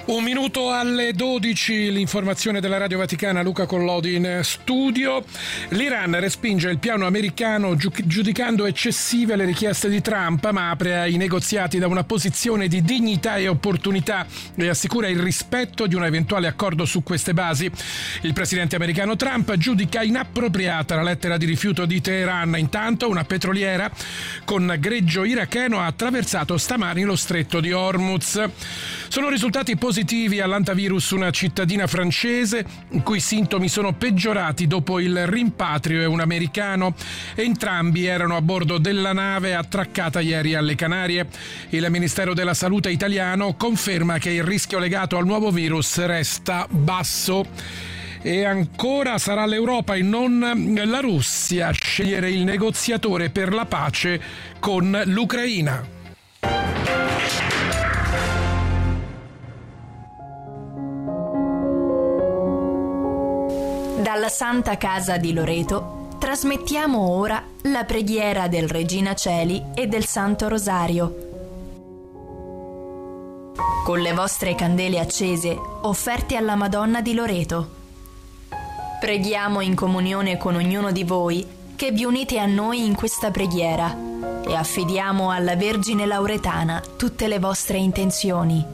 Un minuto alle 12, l'informazione della Radio Vaticana, Luca Collodi in studio. L'Iran respinge il piano americano giudicando eccessive le richieste di Trump, ma apre ai negoziati da una posizione di dignità e opportunità e assicura il rispetto di un eventuale accordo su queste basi. Il presidente americano Trump giudica inappropriata la lettera di rifiuto di Teheran. Intanto una petroliera con greggio iracheno ha attraversato stamani lo stretto di Hormuz. Sono risultati positivi all'antivirus una cittadina francese i cui sintomi sono peggiorati dopo il rimpatrio e un americano. Entrambi erano a bordo della nave attraccata ieri alle Canarie. Il Ministero della Salute italiano conferma che il rischio legato al nuovo virus resta basso. E ancora sarà l'Europa e non la Russia a scegliere il negoziatore per la pace con l'Ucraina. Dalla Santa Casa di Loreto trasmettiamo ora la preghiera del Regina Coeli e del Santo Rosario. Con le vostre candele accese, offerte alla Madonna di Loreto. Preghiamo in comunione con ognuno di voi che vi unite a noi in questa preghiera e affidiamo alla Vergine Lauretana tutte le vostre intenzioni.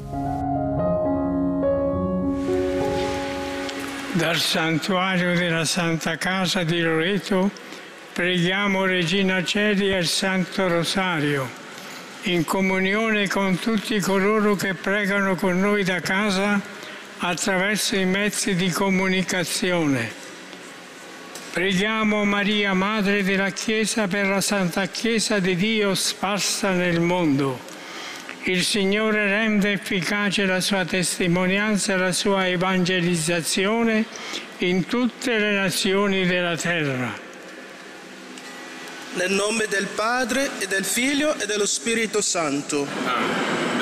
Dal santuario della Santa Casa di Loreto preghiamo Regina Coeli e il Santo Rosario, in comunione con tutti coloro che pregano con noi da casa attraverso i mezzi di comunicazione. Preghiamo Maria, Madre della Chiesa, per la Santa Chiesa di Dio sparsa nel mondo. Il Signore rende efficace la sua testimonianza e la sua evangelizzazione in tutte le nazioni della terra. Nel nome del Padre e del Figlio e dello Spirito Santo.